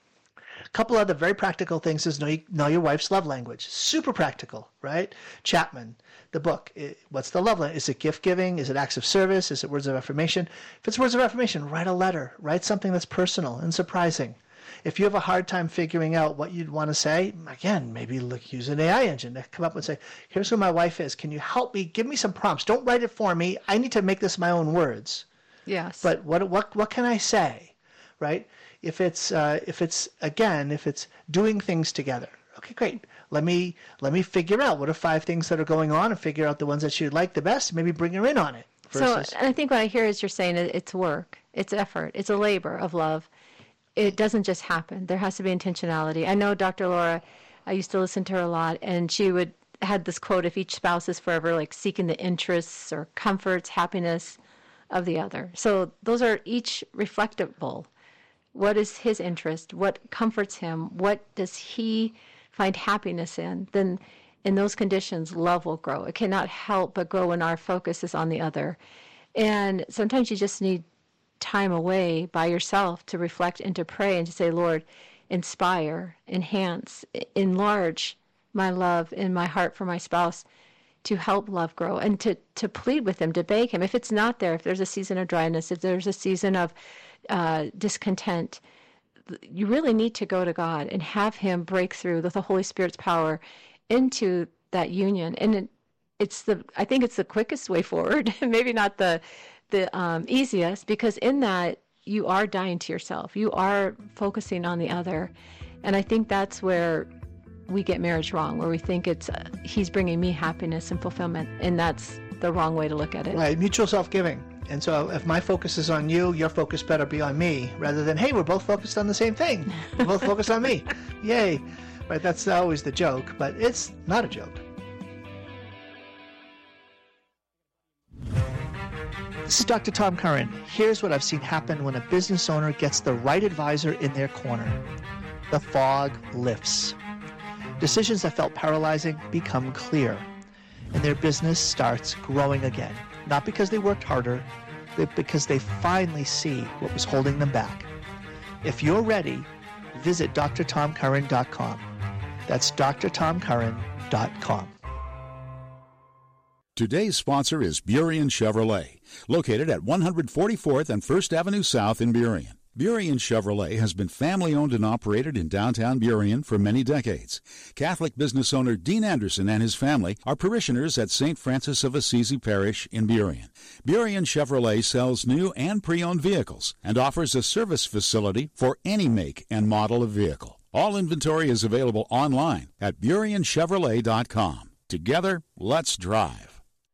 S1: A couple other very practical things is know, you, know your wife's love language. Super practical, right? Chapman, the book. It, what's the love language? Is it gift giving? Is it acts of service? Is it words of affirmation? If it's words of affirmation, write a letter. Write something that's personal and surprising. If you have a hard time figuring out what you'd want to say, again, maybe look, use an A I engine to come up and say, here's who my wife is. Can you help me? Give me some prompts. Don't write it for me. I need to make this my own words.
S2: Yes.
S1: But what what what can I say, right? If it's uh, if it's again if it's doing things together, okay, great. Let me let me figure out what are five things that are going on and figure out the ones that she'd like the best. And maybe bring her in on it. Versus...
S2: So, and I think what I hear is you're saying it's work, it's effort, it's a labor of love. It doesn't just happen. There has to be intentionality. I know Doctor Laura. I used to listen to her a lot, and she would had this quote: "If each spouse is forever like seeking the interests or comforts, happiness of the other." So those are each reflectable. What is his interest? What comforts him? What does he find happiness in? Then in those conditions, love will grow. It cannot help but grow when our focus is on the other. And sometimes you just need time away by yourself to reflect and to pray and to say, Lord, inspire, enhance, enlarge my love in my heart for my spouse to help love grow, and to, to plead with him, to beg him. If it's not there, if there's a season of dryness, if there's a season of uh, discontent, you really need to go to God and have him break through with the Holy Spirit's power into that union. And it, it's the, I think it's the quickest way forward, maybe not the, the um, easiest, because in that you are dying to yourself. You are focusing on the other. And I think that's where we get marriage wrong, where we think it's uh, he's bringing me happiness and fulfillment, and that's the wrong way to look at it.
S1: Right, mutual self-giving. And so if my focus is on you, your focus better be on me, rather than, hey, we're both focused on the same thing. We're both focused on me. Yay. Right, that's always the joke, but it's not a joke. This is Doctor Tom Curran. Here's what I've seen happen when a business owner gets the right advisor in their corner. The fog lifts. Decisions that felt paralyzing become clear, and their business starts growing again. Not because they worked harder, but because they finally see what was holding them back. If you're ready, visit D R tom curran dot com. That's D R tom curran dot com.
S4: Today's sponsor is Burien Chevrolet, located at one forty-fourth and First Avenue South in Burien. Burien Chevrolet has been family-owned and operated in downtown Burien for many decades. Catholic business owner Dean Anderson and his family are parishioners at Saint Francis of Assisi Parish in Burien. Burien Chevrolet sells new and pre-owned vehicles and offers a service facility for any make and model of vehicle. All inventory is available online at burien chevrolet dot com. Together, let's drive.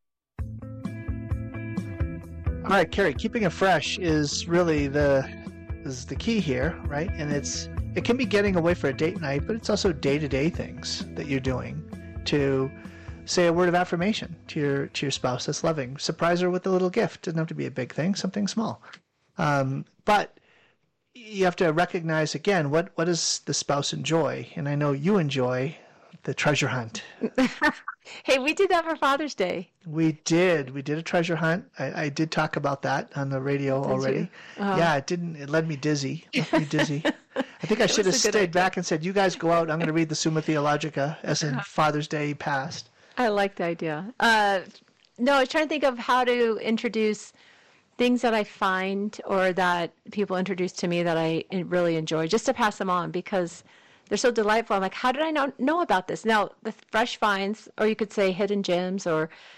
S1: All right, Carrie, keeping it fresh is really the is the key here, right? And it's it can be getting away for a date night, but it's also day-to-day things that you're doing to say a word of affirmation to your to your spouse that's loving. Surprise her with a little gift. Doesn't have to be a big thing, something small. Um, but you have to recognize again what what does the spouse enjoy, and I know you enjoy the treasure hunt.
S2: Hey, we did that for Father's Day.
S1: We did. We did a treasure hunt. I, I did talk about that on the radio did already. Uh, yeah, it didn't. It led me dizzy. It left me dizzy. I think I should have stayed idea. back and said, "You guys go out. I'm going to read the Summa Theologica as in Father's Day past."
S2: I like the idea. Uh, no, I was trying to think of how to introduce things that I find or that people introduce to me that I really enjoy, just to pass them on because they're so delightful. I'm like, how did I not know about this? Now, the fresh finds, or you could say hidden gems or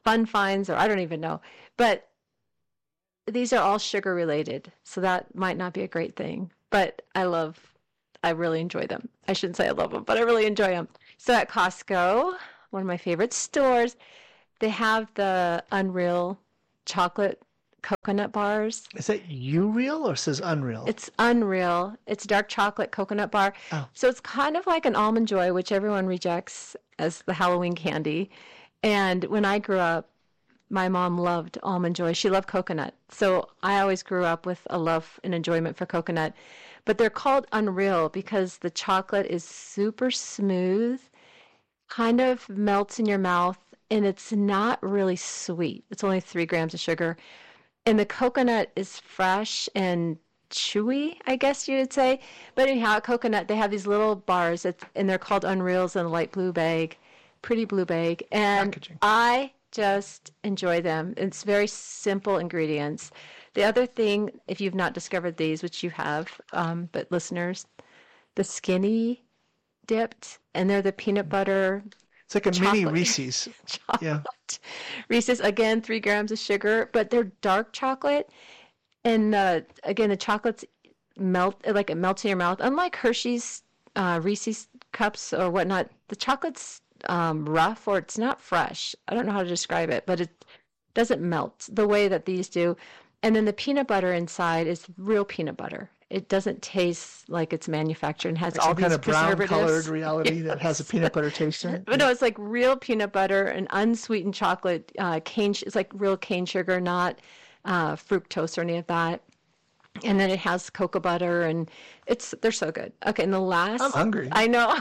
S2: Fun Finds, or I don't even know. But these are all sugar related, so that might not be a great thing. But I love, I really enjoy them. I shouldn't say I love them, but I really enjoy them. So at Costco, one of my favorite stores, they have the Unreal chocolate coconut bars.
S1: Is that you real or says Unreal?
S2: It's Unreal. It's dark chocolate coconut bar.
S1: Oh.
S2: So it's kind of like an Almond Joy, which everyone rejects as the Halloween candy. And when I grew up, my mom loved Almond Joy. She loved coconut. So I always grew up with a love and enjoyment for coconut. But they're called Unreal because the chocolate is super smooth, kind of melts in your mouth, and it's not really sweet. It's only three grams of sugar. And the coconut is fresh and chewy, I guess you would say. But anyhow, coconut, they have these little bars, that, and they're called Unreals in a light blue bag, pretty blue bag. And
S1: Packaging.
S2: I just enjoy them. It's very simple ingredients. The other thing, if you've not discovered these, which you have, um, but listeners, the Skinny dipped, and they're the peanut butter.
S1: It's like a mini
S2: chocolate.
S1: Reese's.
S2: chocolate.
S1: Yeah.
S2: Reese's, again, three grams of sugar, but they're dark chocolate. And uh, again, the chocolate's melt, like it melts in your mouth. Unlike Hershey's uh, Reese's cups or whatnot, the chocolate's um, rough, or it's not fresh. I don't know how to describe it, but it doesn't melt the way that these do. And then the peanut butter inside is real peanut butter. It doesn't taste like it's manufactured and has
S1: Like
S2: all
S1: some
S2: these
S1: kind of brown
S2: preservatives.
S1: colored reality that has a peanut butter taste in it.
S2: But no, it's like real peanut butter and unsweetened chocolate, uh, cane. It's like real cane sugar, not uh, fructose or any of that. And then it has cocoa butter, and it's they're so good. Okay, and the last,
S1: I'm hungry.
S2: I know.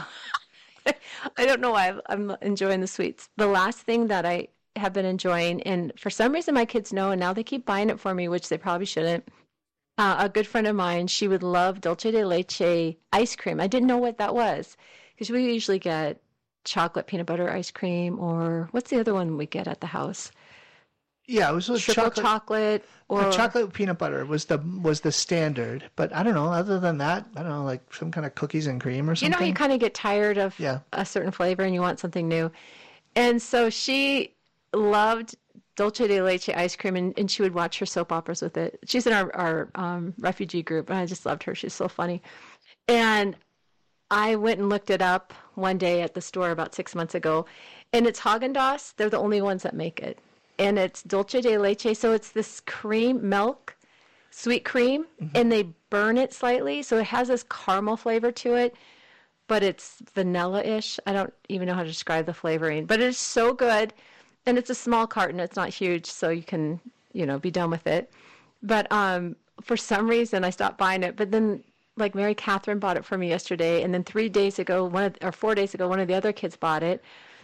S2: I don't know why I'm enjoying the sweets. The last thing that I have been enjoying, and for some reason my kids know, and now they keep buying it for me, which they probably shouldn't. Uh, a good friend of mine, she would love dulce de leche ice cream. I didn't know what that was because we usually get chocolate peanut butter ice cream, or what's the other one we get at the house?
S1: Yeah, it was with
S2: Triple
S1: chocolate.
S2: chocolate, or
S1: Uh, chocolate with peanut butter was the was the standard, but I don't know. Other than that, I don't know, like some kind of cookies and cream or
S2: you
S1: something.
S2: know, how you kind of get tired of
S1: Yeah.
S2: a certain flavor and you want something new. And so she loved dulce de leche ice cream, and, and she would watch her soap operas with it. She's in our, our um, refugee group, and I just loved her. She's so funny. And I went and looked it up one day at the store about six months ago, and it's Haagen-Dazs. They're the only ones that make it. And it's dulce de leche, so it's this cream, milk, sweet cream,
S1: Mm-hmm.
S2: and they burn it slightly, so it has this caramel flavor to it, but it's vanilla-ish. I don't even know how to describe the flavoring, but it's so good. And it's a small carton. It's not huge, so you can, you know, be done with it. But um, for some reason, I stopped buying it. But then, like, Mary Catherine bought it for me yesterday, and then three days ago, one of, or four days ago, one of the other kids bought it.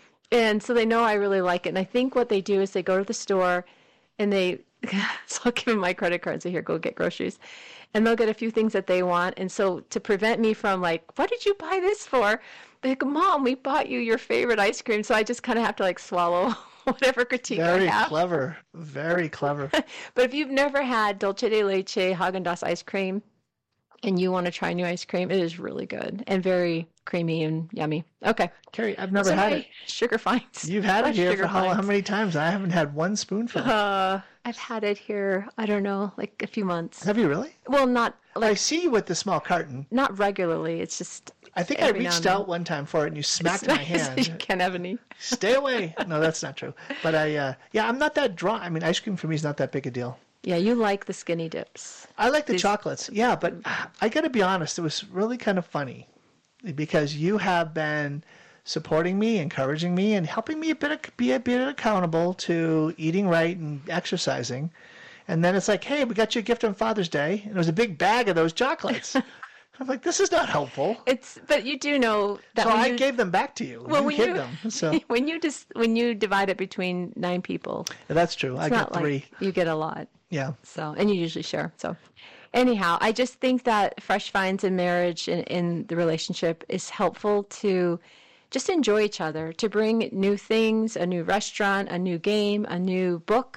S2: And so they know I really like it. And I think what they do is they go to the store, and they, so I'll give them my credit card and say, here, go get groceries. And they'll get a few things that they want. And so to prevent me from, like, what did you buy this for? They're like, Mom, we bought you your favorite ice cream. So I just kind of have to, like, swallow whatever critique
S1: Very
S2: I have.
S1: clever. Very clever.
S2: But if you've never had dulce de leche Haagen-Dazs ice cream and you want to try new ice cream, it is really good and very creamy and yummy. Okay.
S1: Carrie, I've never
S2: So
S1: had
S2: my
S1: it.
S2: Sugar finds.
S1: You've had
S2: My
S1: it here
S2: sugar
S1: for how, how
S2: finds.
S1: many times? I haven't had one spoonful.
S2: Uh, I've had it here, I don't know, like a few months.
S1: Have you really?
S2: Well, not
S1: I
S2: like
S1: see you with the small carton.
S2: not regularly. It's just
S1: I think I
S2: every now
S1: reached
S2: and then.
S1: out one time for it and you smacked my
S2: you
S1: hand.
S2: can't have any.
S1: Stay away. No, that's not true. But I, uh, yeah, I'm not that drawn. I mean, ice cream for me is not that big a deal.
S2: Yeah, you like the skinny dips.
S1: I like the
S2: These-
S1: chocolates. Yeah, but I got to be honest, it was really kind of funny because you have been supporting me, encouraging me, and helping me a bit be a bit accountable to eating right and exercising. And then it's like, hey, we got you a gift on Father's Day, and it was a big bag of those chocolates. I'm like, this is not helpful.
S2: It's but you do know that
S1: So
S2: when
S1: I
S2: you,
S1: gave them back to you.
S2: well
S1: you
S2: when
S1: hid
S2: you
S1: them. So
S2: when you just when you divide it between nine people,
S1: that's true. I
S2: it's
S1: got
S2: not
S1: three.
S2: like you get a lot.
S1: Yeah.
S2: So, and you usually share. So, anyhow, I just think that fresh finds in marriage and in the relationship is helpful to just enjoy each other, to bring new things, a new restaurant, a new game, a new book,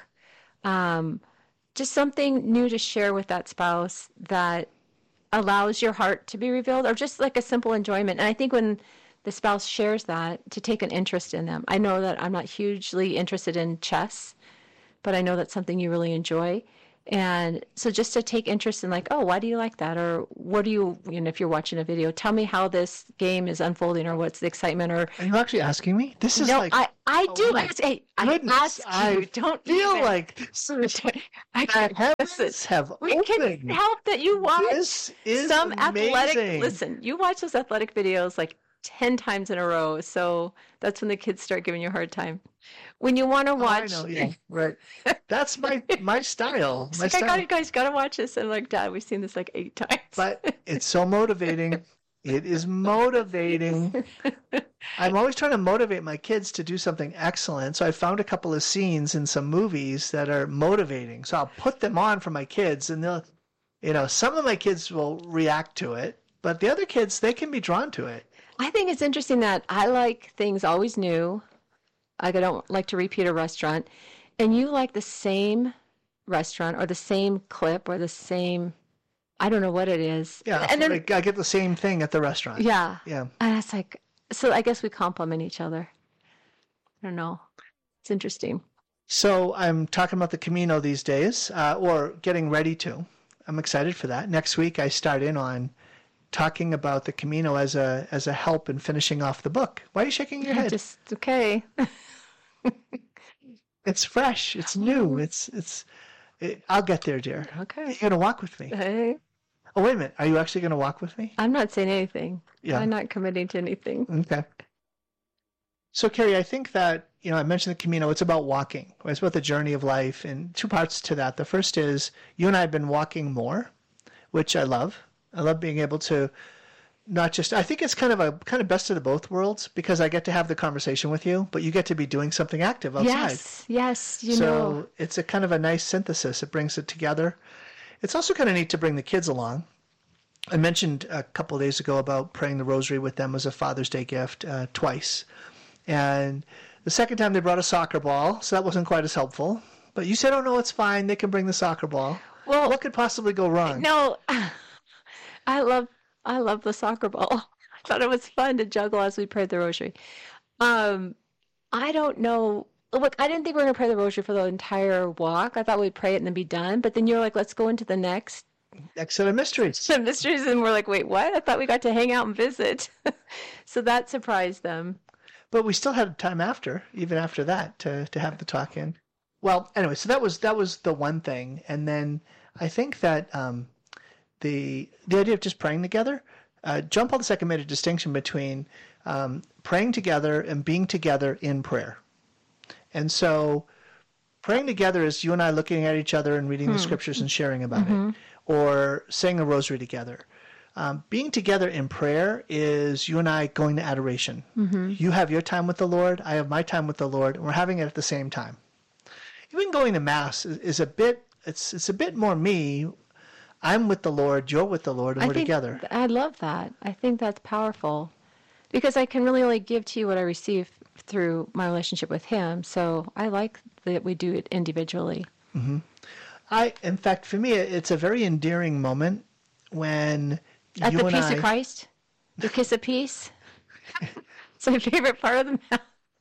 S2: um, just something new to share with that spouse that allows your heart to be revealed, or just like a simple enjoyment. And I think when the spouse shares that, to take an interest in them. I know that I'm not hugely interested in chess, but I know that's something you really enjoy. And so just to take interest in like, oh, why do you like that? Or what do you, you know, if you're watching a video, tell me how this game is unfolding or what's the excitement or.
S1: Are you actually asking me? This is
S2: no,
S1: like.
S2: I, I
S1: oh
S2: do
S1: my
S2: ask, hey, I
S1: goodness,
S2: ask you,
S1: I
S2: don't
S1: feel
S2: even-
S1: like this is
S2: I
S1: that
S2: can't,
S1: heavens
S2: listen,
S1: have
S2: we can
S1: opened.
S2: help that you watch
S1: This is
S2: some athletic,
S1: amazing.
S2: listen, you watch those athletic videos like ten times in a row. So that's when the kids start giving you a hard time. When you want to
S1: Oh,
S2: watch,
S1: I know, yeah, right. That's my my style.
S2: it's
S1: My
S2: like, I
S1: style.
S2: got you guys got to watch this. And I'm like, Dad, we've seen this like eight times.
S1: But it's so motivating. It is motivating. I'm always trying to motivate my kids to do something excellent. So I found a couple of scenes in some movies that are motivating. So I'll put them on for my kids, and they'll, you know, some of my kids will react to it, but the other kids, they can be drawn to it.
S2: I think it's interesting that I like things always new. Like I don't like to repeat a restaurant. And you like the same restaurant or the same clip or the same, I don't know what it is.
S1: Yeah,
S2: And then,
S1: I I get the same thing at the restaurant.
S2: yeah.
S1: Yeah.
S2: And it's like, so I guess we complement each other. I don't know. It's interesting.
S1: So I'm talking about the Camino these days, uh, or getting ready to. I'm excited for that. Next week I start in on talking about the Camino as a as a help in finishing off the book. Why are you shaking your head?
S2: Just, okay.
S1: It's fresh. It's new. It's it's. It, I'll get there, dear.
S2: Okay.
S1: You're gonna walk with me.
S2: Hey,
S1: Oh wait a minute. Are you actually gonna walk with me?
S2: I'm not saying anything.
S1: Yeah.
S2: I'm not committing to anything.
S1: Okay. So Carrie, I think that you know I mentioned the Camino. It's about walking. It's about the journey of life, and two parts to that. The first is you and I have been walking more, which I love. I love being able to not just, I think it's kind of a kind of best of the both worlds because I get to have the conversation with you, but you get to be doing something active outside.
S2: Yes, yes, you
S1: so
S2: know.
S1: it's a kind of a nice synthesis. It brings it together. It's also kind of neat to bring the kids along. I mentioned a couple of days ago about praying the rosary with them as a Father's Day gift uh, twice. And the second time they brought a soccer ball, so that wasn't quite as helpful. But you said, oh no, it's fine. They can bring the soccer ball.
S2: Well,
S1: What could possibly go wrong?
S2: no, I love I love the soccer ball. I thought it was fun to juggle as we prayed the rosary. Um, I don't know. Look, I didn't think we were going to pray the rosary for the entire walk. I thought we'd pray it and then be done. But then you're like, let's go into the next
S1: Next set of mysteries.
S2: some mysteries. And we're like, wait, what? I thought we got to hang out and visit. So that surprised them.
S1: But we still had time after, even after that, to, to have the talk in. Well, anyway, so that was that was the one thing. And then I think that um, the the idea of just praying together, uh, John Paul the Second made a distinction between um, praying together and being together in prayer. And so praying together is you and I looking at each other and reading the scriptures and sharing about it, or saying a rosary together. Um, being together in prayer is you and I going to adoration. You have your time with the Lord, I have my time with the Lord, and we're having it at the same time. Even going to Mass is, is a bit, it's it's a bit more me. I'm with the Lord, you're with the Lord, and
S2: I
S1: we're
S2: think
S1: together.
S2: I love that. I think that's powerful because I can really only give to you what I receive through my relationship with Him. So I like that we do it individually.
S1: I, in fact, for me, it's a very endearing moment when
S2: At
S1: you
S2: the
S1: and
S2: peace
S1: I,
S2: of Christ, the kiss of peace. It's my favorite part of the Mass.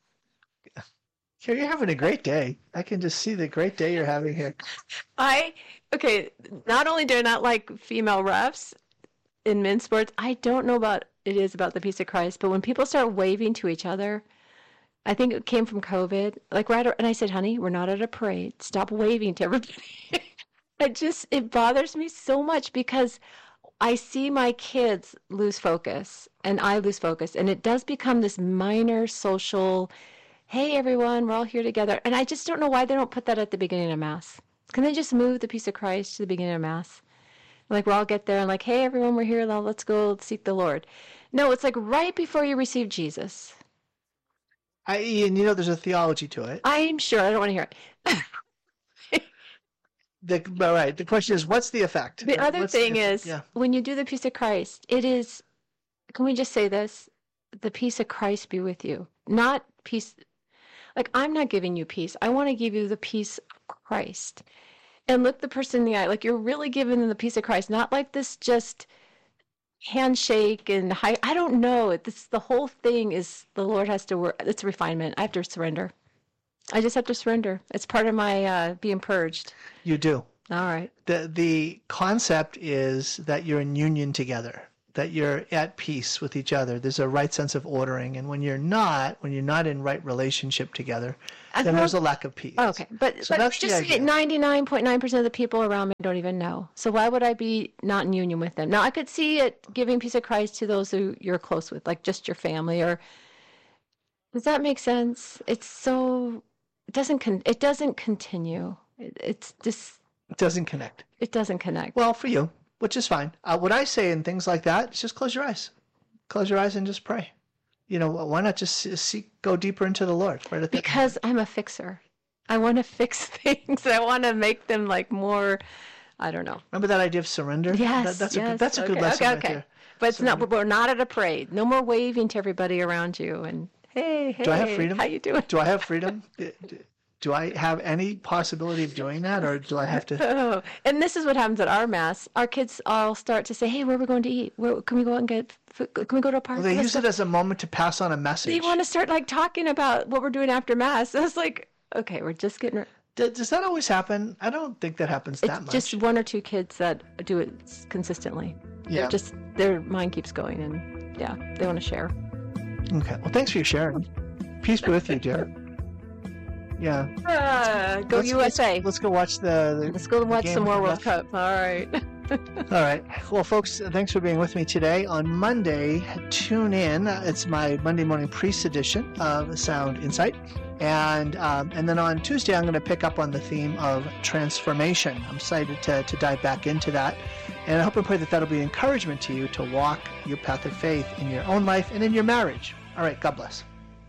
S1: Here, you're having a great day. I can just see the great day you're having here.
S2: I okay. Not only do I not like female refs in men's sports, I don't know about it is about the peace of Christ. But when people start waving to each other, I think it came from COVID. Like right, and I said, "Honey, we're not at a parade. Stop waving to everybody." It just it bothers me so much because I see my kids lose focus, and I lose focus, and it does become this minor social. Hey everyone, we're all here together. And I just don't know why they don't put that at the beginning of Mass. Can they just move the peace of Christ to the beginning of Mass? Like we'll all get there and like, hey everyone, we're here now, let's go seek the Lord. No, it's like right before you receive Jesus.
S1: I, and you know, there's a theology to it.
S2: I'm sure, I don't want to hear it.
S1: The, all right, the question is, what's the effect?
S2: The other
S1: What's
S2: thing
S1: the-
S2: is,
S1: yeah.
S2: when you do the peace of Christ, it is, can we just say this? The peace of Christ be with you. Not peace, like I'm not giving you peace. I want to give you the peace of Christ. And look the person in the eye, like you're really giving them the peace of Christ, not like this just handshake and high, I don't know. This the whole thing is the Lord has to work. It's refinement. I have to surrender. I just have to surrender. It's part of my uh, being purged.
S1: You do.
S2: All right.
S1: The the concept is that you're in union together, that you're at peace with each other. There's a right sense of ordering. And when you're not, when you're not in right relationship together, then
S2: thought,
S1: there's a lack of peace.
S2: Okay. But,
S1: so
S2: but
S1: that's
S2: just
S1: the
S2: ninety-nine point nine percent of the people around me don't even know. So why would I be not in union with them? Now, I could see it giving peace of Christ to those who you're close with, like just your family. Or does that make sense? It's so, it doesn't, con- it doesn't continue. It, it's just.
S1: It doesn't connect.
S2: It doesn't connect.
S1: Well, for you, which is fine. Uh, what I say in things like that is just close your eyes. Close your eyes and just pray. You know, why not just seek, go deeper into the Lord? Right at that
S2: because
S1: moment.
S2: I'm a fixer. I want to fix things. I want to make them like more, I don't know.
S1: Remember that idea of surrender?
S2: Yes,
S1: that, that's
S2: yes.
S1: A good, that's a
S2: okay,
S1: good lesson
S2: okay,
S1: right
S2: okay.
S1: there.
S2: But it's
S1: surrender.
S2: not, we're not at a parade. No more waving to everybody around you and, hey, hey,
S1: Do I have freedom?
S2: how you doing?
S1: Do I have freedom? Do I have any possibility of doing that, or do I have to?
S2: Oh, and this is what happens at our mass. Our kids all start to say, "Hey, where are we going to eat? Where can we go out and get? Food? Can we go to a park?"
S1: Well, they
S2: Let's
S1: use
S2: go.
S1: it as a moment to pass on a message.
S2: They want to start like talking about what we're doing after mass. I was like, "Okay, we're just getting." Re-
S1: Does, does that always happen? I don't think that happens
S2: it's
S1: that much.
S2: just one or two kids that do it consistently.
S1: Yeah.
S2: They're just their mind keeps going, and yeah, they want to share.
S1: Okay. Well, thanks for your sharing. Peace be with you, dear. Yeah.
S2: Uh, go
S1: Let's-
S2: U S A.
S1: Let's go watch the. the
S2: Let's go
S1: the
S2: watch
S1: game
S2: some more
S1: of
S2: World
S1: death.
S2: Cup. All right.
S1: All right. Well, folks, thanks for being with me today. On Monday, tune in. It's my Monday morning priest edition of Sound Insight. And um, and then on Tuesday, I'm going to pick up on the theme of transformation. I'm excited to, to dive back into that. And I hope and pray that that'll be encouragement to you to walk your path of faith in your own life and in your marriage. All right. God bless.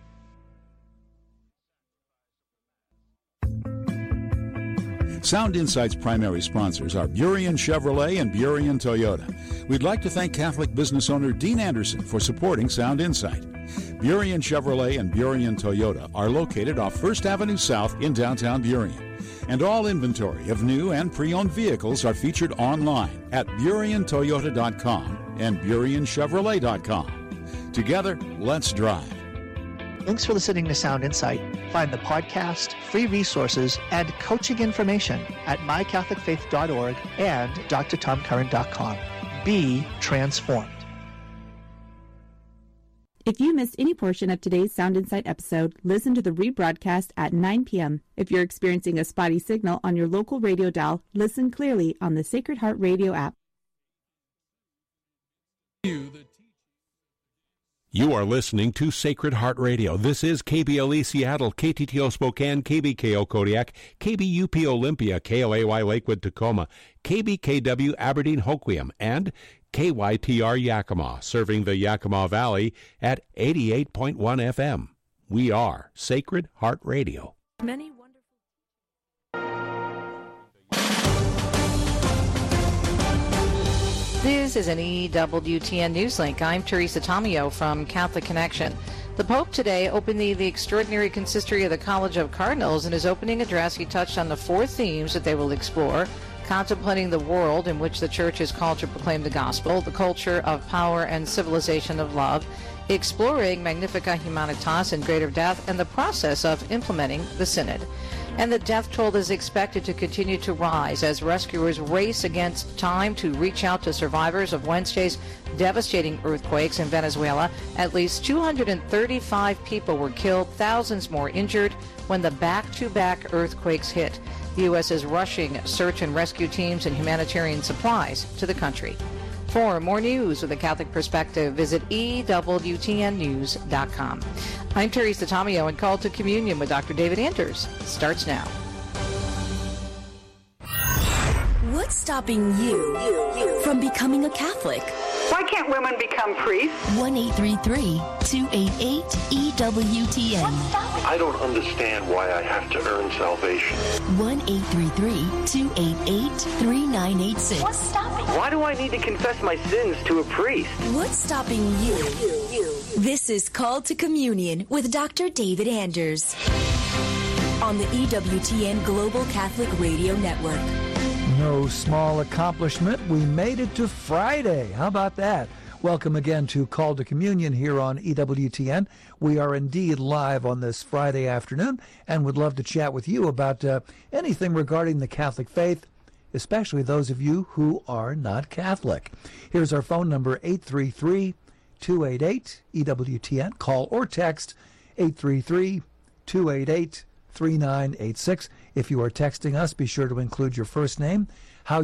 S4: Sound Insight's primary sponsors are Burien Chevrolet and Burien Toyota. We'd like to thank Catholic business owner Dean Anderson for supporting Sound Insight. Burien Chevrolet and Burien Toyota are located off First Avenue South in downtown Burien. And all inventory of new and pre-owned vehicles are featured online at burien toyota dot com and burien chevrolet dot com. Together, let's drive.
S1: Thanks for listening to Sound Insight. Find the podcast, free resources, and coaching information at my catholic faith dot org and d r tom curran dot com. Be transformed.
S3: If you missed any portion of today's Sound Insight episode, listen to the rebroadcast at nine p.m. If you're experiencing a spotty signal on your local radio dial, listen clearly on the Sacred Heart Radio app.
S5: You are listening to Sacred Heart Radio. This is K B L E Seattle, K T T O Spokane, K B K O Kodiak, K B U P Olympia, K L A Y Lakewood Tacoma, K B K W Aberdeen Hoquiam, and K Y T R Yakima, serving the Yakima Valley at eighty-eight point one F M. We are Sacred Heart Radio.
S3: Many
S6: This is an E W T N Newslink. I'm Teresa Tomeo from Catholic Connection. The Pope today opened the, the extraordinary consistory of the College of Cardinals. In his opening address, he touched on the four themes that they will explore: contemplating the world in which the Church is called to proclaim the gospel, the culture of power and civilization of love, exploring Magnificat Humanitas and greater death, and the process of implementing the Synod. And the death toll is expected to continue to rise as rescuers race against time to reach out to survivors of Wednesday's devastating earthquakes in Venezuela. At least two hundred thirty-five people were killed, thousands more injured when the back-to-back earthquakes hit. The U S is rushing search and rescue teams and humanitarian supplies to the country. For more news with a Catholic perspective, visit E W T N news dot com. I'm Teresa Tomeo, and Call to Communion with Doctor David Anders starts now.
S7: What's stopping you from becoming a Catholic?
S8: Why can't women become priests?
S7: one eight three three, two eight eight, E W T N.
S9: I don't understand why I have to earn salvation.
S7: one eight three three, two eight eight, three nine eight six.
S8: Why do I need to confess my sins to a priest?
S7: What's stopping you? This is Call to Communion with Doctor David Anders on the E W T N Global Catholic Radio Network.
S10: No small accomplishment. We made it to Friday. How about that? Welcome again to Call to Communion here on E W T N. We are indeed live on this Friday afternoon and would love to chat with you about uh, anything regarding the Catholic faith, especially those of you who are not Catholic. Here's our phone number, eight three three, two eight eight, E W T N. Call or text eight three three, two eight eight, three nine eight six. If you are texting us, be sure to include your first name,